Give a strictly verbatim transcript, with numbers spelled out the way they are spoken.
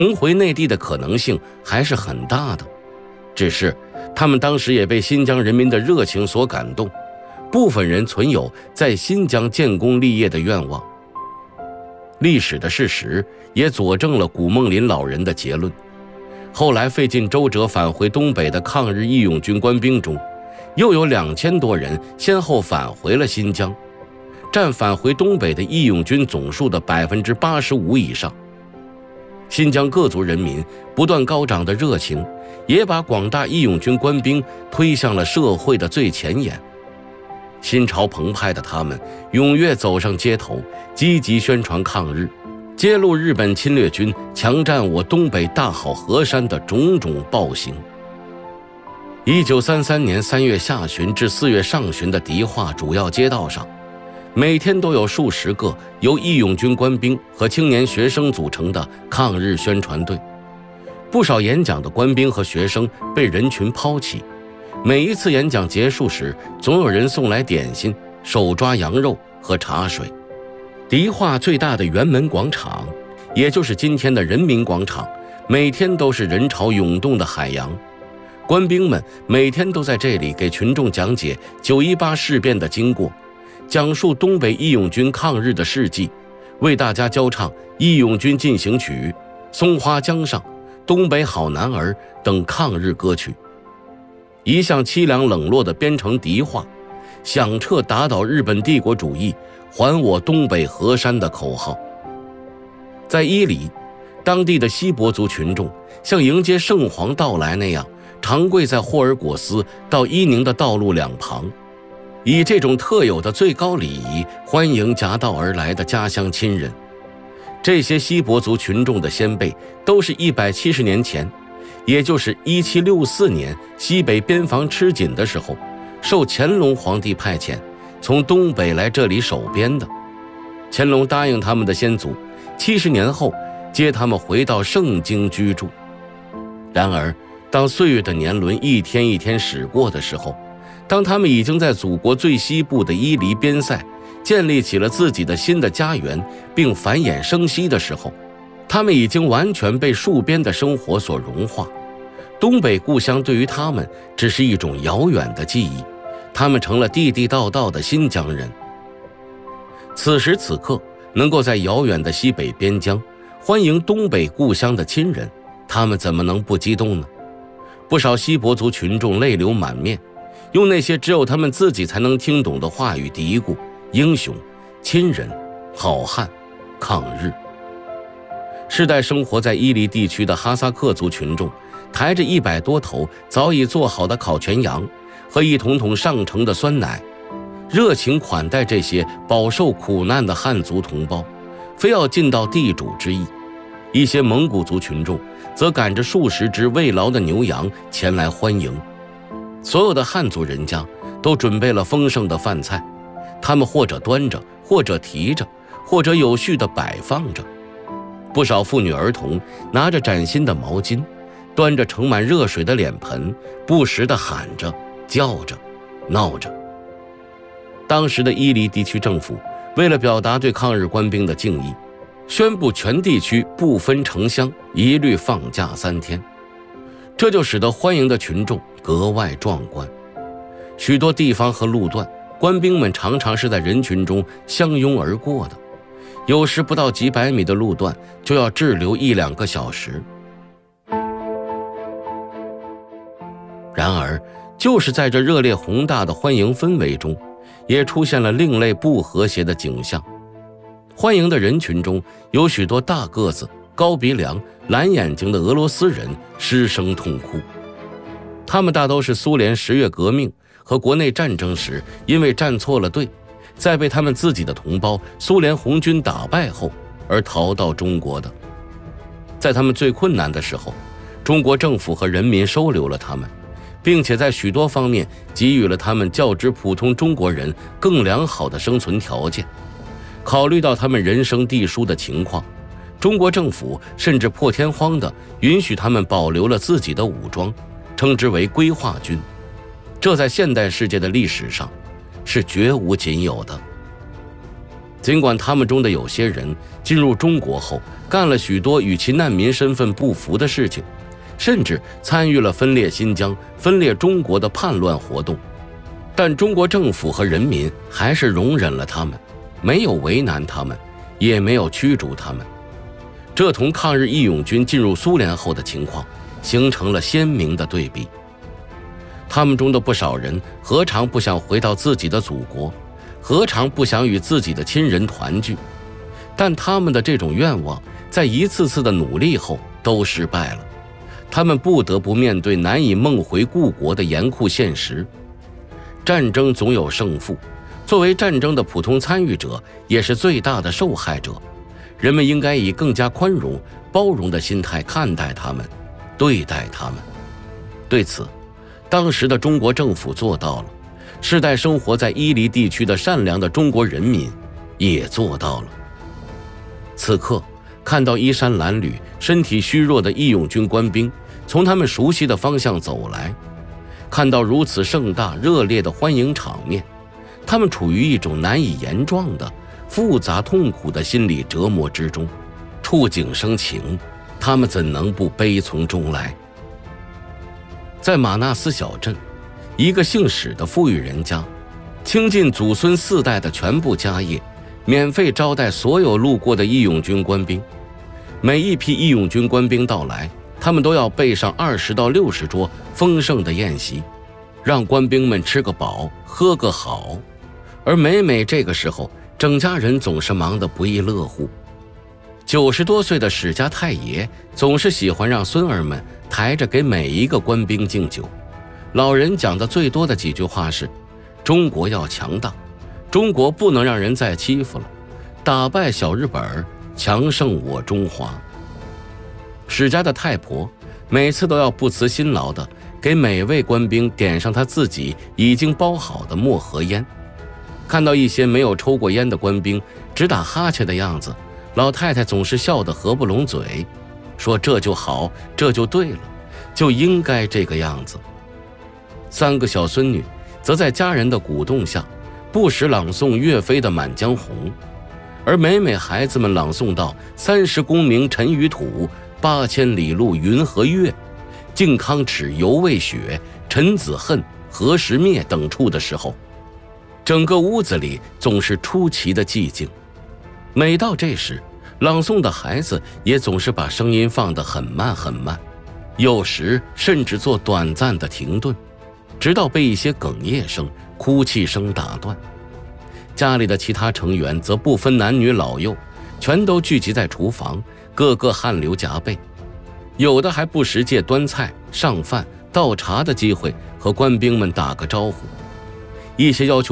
重回内地的可能性还是很大的。只是他们当时也被新疆人民的热情所感动，部分人存有在新疆建功立业的愿望。历史的事实也佐证了古梦林老人的结论。后来费尽周折返回东北的抗日义勇军官兵中，又有两千多人先后返回了新疆，占返回东北的义勇军总数的百分之八十五以上。新疆各族人民不断高涨的热情，也把广大义勇军官兵推向了社会的最前沿。心潮澎湃的他们踊跃走上街头，积极宣传抗日，揭露日本侵略军强占我东北大好河山的种种暴行。一九三三年三月下旬至四月上旬的迪化主要街道上，每天都有数十个由义勇军官兵和青年学生组成的抗日宣传队。不少演讲的官兵和学生被人群抛弃，每一次演讲结束时，总有人送来点心、手抓羊肉和茶水。迪化最大的辕门广场，也就是今天的人民广场，每天都是人潮涌动的海洋。官兵们每天都在这里给群众讲解九一八事变的经过，讲述东北义勇军抗日的事迹，为大家教唱《义勇军进行曲》《松花江上》《东北好男儿》等抗日歌曲。一向凄凉冷落的边城迪化，响彻打倒日本帝国主义、还我东北河山的口号。在伊犁，当地的锡伯族群众像迎接圣皇到来那样，长跪在霍尔果斯到伊宁的道路两旁，以这种特有的最高礼仪欢迎夹道而来的家乡亲人。这些锡伯族群众的先辈都是一百七十年前，也就是一七六四年西北边防吃紧的时候，受乾隆皇帝派遣从东北来这里守边的。乾隆答应他们的先祖，七十年后接他们回到盛京居住。然而当岁月的年轮一天一天驶过的时候，当他们已经在祖国最西部的伊犁边塞建立起了自己的新的家园，并繁衍生息的时候，他们已经完全被戍边的生活所融化。东北故乡对于他们只是一种遥远的记忆，他们成了地地道道的新疆人。此时此刻，能够在遥远的西北边疆欢迎东北故乡的亲人，他们怎么能不激动呢？不少锡伯族群众泪流满面，用那些只有他们自己才能听懂的话语嘀咕：英雄、亲人、好汉、抗日。世代生活在伊犁地区的哈萨克族群众，抬着一百多头早已做好的烤全羊和一桶桶上乘的酸奶，热情款待这些饱受苦难的汉族同胞，非要尽到地主之谊。一些蒙古族群众则赶着数十只喂劳的牛羊前来欢迎。所有的汉族人家都准备了丰盛的饭菜，他们或者端着，或者提着，或者有序地摆放着。不少妇女儿童拿着崭新的毛巾，端着盛满热水的脸盆，不时地喊着、叫着、闹着。当时的伊犁地区政府为了表达对抗日官兵的敬意，宣布全地区不分城乡一律放假三天，这就使得欢迎的群众格外壮观。许多地方和路段，官兵们常常是在人群中相拥而过的，有时不到几百米的路段就要滞留一两个小时。然而，就是在这热烈宏大的欢迎氛围中，也出现了另类不和谐的景象。欢迎的人群中有许多大个子、高鼻梁、蓝眼睛的俄罗斯人失声痛哭。他们大都是苏联十月革命和国内战争时因为站错了队，在被他们自己的同胞苏联红军打败后而逃到中国的。在他们最困难的时候，中国政府和人民收留了他们，并且在许多方面给予了他们较之普通中国人更良好的生存条件。考虑到他们人生地疏的情况，中国政府甚至破天荒地允许他们保留了自己的武装，称之为规划军。这在现代世界的历史上是绝无仅有的。 尽管他们中的有些人进入中国后干了许多与其难民身份不符的事情，甚至参与了分裂新疆、分裂中国的叛乱活动，但中国政府和人民还是容忍了他们，没有为难他们，也没有驱逐他们。这同抗日义勇军进入苏联后的情况形成了鲜明的对比。他们中的不少人何尝不想回到自己的祖国，何尝不想与自己的亲人团聚？但他们的这种愿望在一次次的努力后都失败了，他们不得不面对难以梦回故国的严酷现实。战争总有胜负，作为战争的普通参与者，也是最大的受害者。人们应该以更加宽容、包容的心态看待他们，对待他们。对此，当时的中国政府做到了，世代生活在伊犁地区的善良的中国人民也做到了。此刻，看到衣衫褴褛、身体虚弱的义勇军官兵从他们熟悉的方向走来，看到如此盛大热烈的欢迎场面，他们处于一种难以言状的复杂痛苦的心理折磨之中，触景生情，他们怎能不悲从中来？在马纳斯小镇，一个姓史的富裕人家，倾尽祖孙四代的全部家业，免费招待所有路过的义勇军官兵。每一批义勇军官兵到来，他们都要备上二十到六十桌丰盛的宴席，让官兵们吃个饱，喝个好。而每每这个时候，整家人总是忙得不亦乐乎。九十多岁的史家太爷总是喜欢让孙儿们抬着给每一个官兵敬酒。老人讲的最多的几句话是：中国要强大，中国不能让人再欺负了，打败小日本，强盛我中华。史家的太婆每次都要不辞辛劳地给每位官兵点上他自己已经包好的墨盒烟。看到一些没有抽过烟的官兵直打哈欠的样子，老太太总是笑得合不拢嘴，说这就好，这就对了，就应该这个样子。三个小孙女则在家人的鼓动下不时朗诵岳飞的《满江红》，而每每孩子们朗诵到三十功名尘与土，八千里路云和月，靖康耻犹未雪，臣子恨何时灭等处的时候，整个屋子里总是出奇的寂静。每到这时，朗诵的孩子也总是把声音放得很慢很慢，有时甚至做短暂的停顿，直到被一些哽咽声、哭泣声打断。家里的其他成员则不分男女老幼，全都聚集在厨房，个个汗流浃背，有的还不时借端菜、上饭、倒茶的机会和官兵们打个招呼。一些要求